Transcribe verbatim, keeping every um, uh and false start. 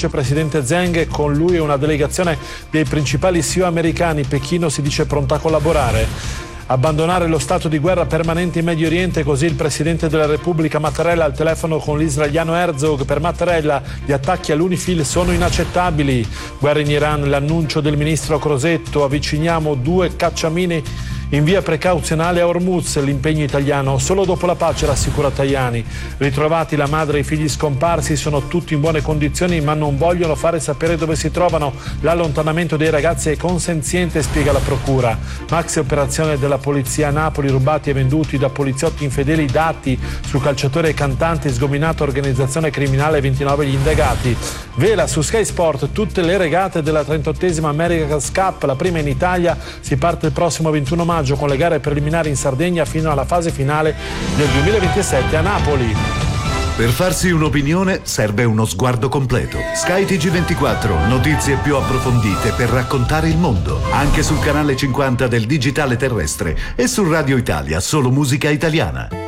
vicepresidente Zheng e con lui una delegazione dei principali C E O americani. Pechino si dice pronta a collaborare. Abbandonare lo stato di guerra permanente in Medio Oriente, così il presidente della Repubblica Mattarella al telefono con l'israeliano Herzog. Per Mattarella gli attacchi all'UNIFIL sono inaccettabili. Guerra in Iran, l'annuncio del ministro Crosetto, avviciniamo due cacciamini in via precauzionale a Hormuz, l'impegno italiano solo dopo la pace, rassicura Tajani. Ritrovati la madre e i figli scomparsi, sono tutti in buone condizioni ma non vogliono fare sapere dove si trovano. L'allontanamento dei ragazzi è consenziente, spiega la procura. Maxi operazione della polizia a Napoli, rubati e venduti da poliziotti infedeli dati su calciatori e cantanti, sgominata organizzazione criminale, ventinove gli indagati. Vela su Sky Sport tutte le regate della trentottesima America's Cup, la prima in Italia, si parte il prossimo ventuno maggio con le gare preliminari in Sardegna fino alla fase finale del duemilaventisette a Napoli. Per farsi un'opinione serve uno sguardo completo. Sky T G ventiquattro, notizie più approfondite per raccontare il mondo, anche sul canale cinquanta del digitale terrestre e su Radio Italia, solo musica italiana.